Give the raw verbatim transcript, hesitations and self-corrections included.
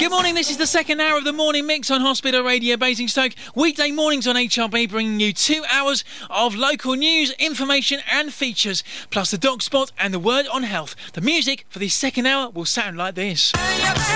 Good morning, this is the second hour of the morning mix on Hospital Radio Basingstoke. Weekday mornings on H R B, bringing you two hours of local news, information and features, plus the dog spot and the word on health. The music for this second hour will sound like this.